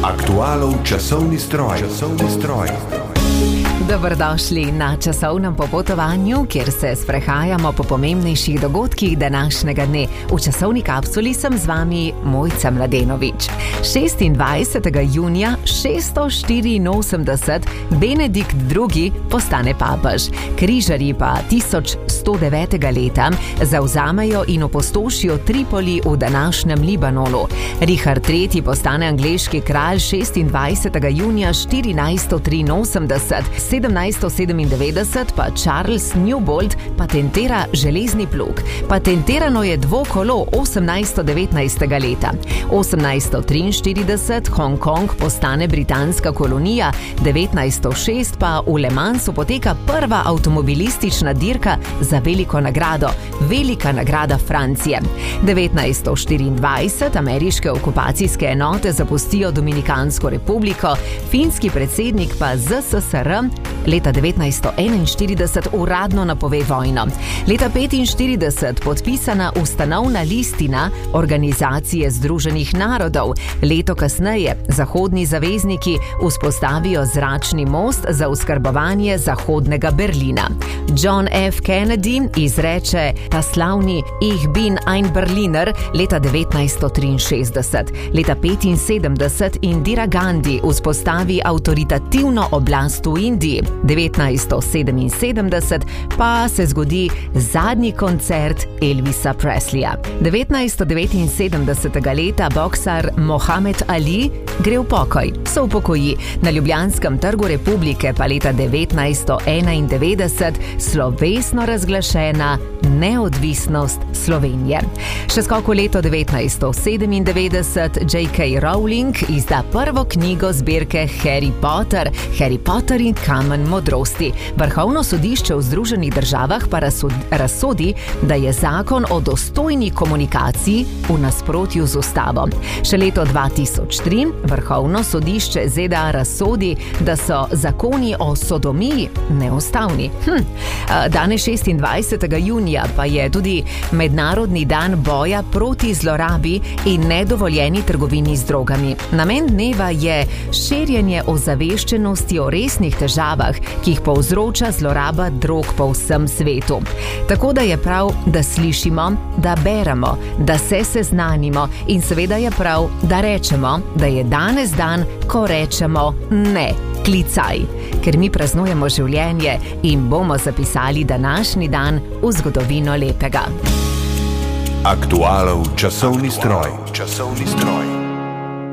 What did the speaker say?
Aktualov časovni stroj. Dobrodošli na časovnem popotovanju, kjer se sprehajamo po pomembnejših dogodkih današnjega dne. V časovni kapsuli sem z vami Mojca Mladenovič. 26. junija 684 Benedikt II. Postane papež. Križarji pa 1109. leta zavzamejo in opustošijo Tripoli v današnjem Libanonu. Richard III. Postane angleški kralj 26. junija 1483. 1797 pa Charles Newbold patentira železni plug. Patentirano je dvokolo 1819. leta. 1843 Hongkong postane britanska kolonija, 1906 pa v Le Mansu poteka prva avtomobilistična dirka za veliko nagrado, Velika nagrada Francije. 1924 ameriške okupacijske enote zapustijo Dominikansko republiko, finski predsednik pa ZSSR leta 1941 uradno napove vojno. Leta 1945 podpisana ustanovna listina Organizacije združenih narodov. Leto kasneje zahodni zavezniki vzpostavijo zračni most za oskrbovanje zahodnega Berlina. John F. Kennedy izreče ta slavni Ich bin ein Berliner leta 1963. Leta 1975 Indira Gandhi vzpostavi avtoritativno oblast v Indiji. 1977 pa se zgodi zadnji koncert Elvisa Presleya. 1979. leta boksar Mohamed Ali gre v pokoj, se upokoji. Na Ljubljanskem trgu Republike pa leta 1991 slovesno razglašena neodvisnost Slovenije. Še skok v leto 1997 J.K. Rowling izda prvo knjigo zbirke Harry Potter in kamen modrosti. Vrhovno sodišče v Združenih državah pa razsodi, da je zakon o dostojni komunikaciji v nasprotju z ustavo. Še leto 2003 Vrhovno sodišče ZDA razsodi, da so zakoni o sodomiji neustavni. Danes 26. junija pa je tudi Mednarodni dan boja proti zlorabi in nedovoljeni trgovini z drogami. Namen dneva je širjenje ozaveščenosti o resnih težavah, ki jih povzroča zloraba drog po vsem svetu. Tako da je prav, da slišimo, da beremo, da se seznanimo in seveda je prav, da rečemo, da je danes dan, ko rečemo ne, klicaj. Ker mi praznujemo življenje in bomo zapisali današnji dan v zgodovino lepega. Aktualov časovni stroj.